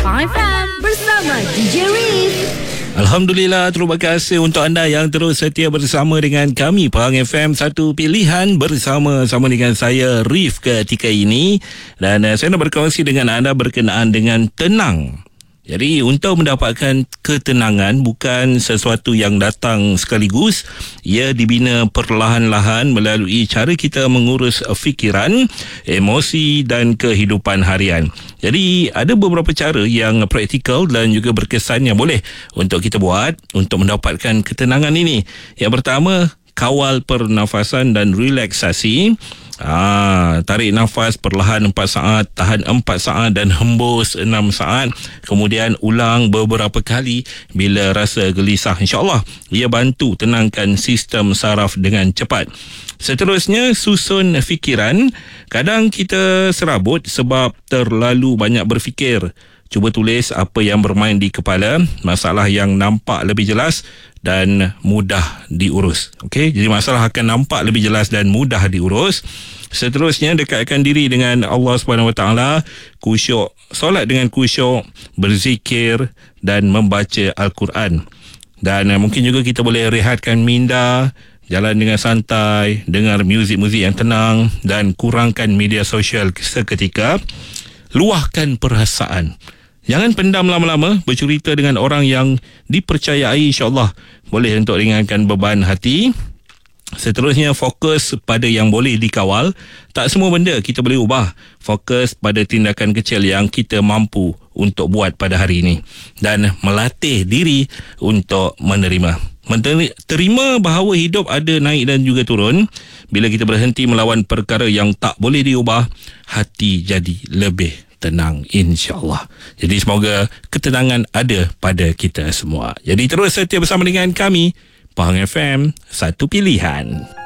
Pahang FM bersama DJ Riff. Alhamdulillah, terima kasih untuk anda yang terus setia bersama dengan kami Pahang FM, satu pilihan bersama-sama dengan saya Riff ketika ini. Dan saya nak berkongsi dengan anda berkenaan dengan tenang. Jadi untuk mendapatkan ketenangan bukan sesuatu yang datang sekaligus. Ia dibina perlahan-lahan melalui cara kita mengurus fikiran, emosi dan kehidupan harian. Jadi ada beberapa cara yang praktikal dan juga berkesan yang boleh untuk kita buat untuk mendapatkan ketenangan ini. Yang pertama, kawal pernafasan dan relaksasi. Tarik nafas perlahan 4 saat, tahan 4 saat dan hembus 6 saat. Kemudian ulang beberapa kali bila rasa gelisah. InsyaAllah ia bantu tenangkan sistem saraf dengan cepat. Seterusnya, susun fikiran. Kadang kita serabut sebab terlalu banyak berfikir. Cuba tulis apa yang bermain di kepala, masalah yang nampak lebih jelas dan mudah diurus. Okey, jadi masalah akan nampak lebih jelas dan mudah diurus. Seterusnya, dekatkan diri dengan Allah Subhanahu Wa Taala, khusyuk, solat dengan khusyuk, berzikir dan membaca Al-Quran. Dan mungkin juga kita boleh rehatkan minda, jalan dengan santai, dengar muzik-muzik yang tenang dan kurangkan media sosial seketika. Luahkan perasaan. Jangan pendam lama-lama, bercerita dengan orang yang dipercayai, insyaAllah boleh untuk ringankan beban hati. Seterusnya, fokus pada yang boleh dikawal. Tak semua benda kita boleh ubah. Fokus pada tindakan kecil yang kita mampu untuk buat pada hari ini. Dan melatih diri untuk menerima. Terima bahawa hidup ada naik dan juga turun. Bila kita berhenti melawan perkara yang tak boleh diubah, hati jadi lebih tenang, insyaAllah. Jadi semoga ketenangan ada pada kita semua. Jadi terus setia bersama dengan kami Pahang FM, satu pilihan.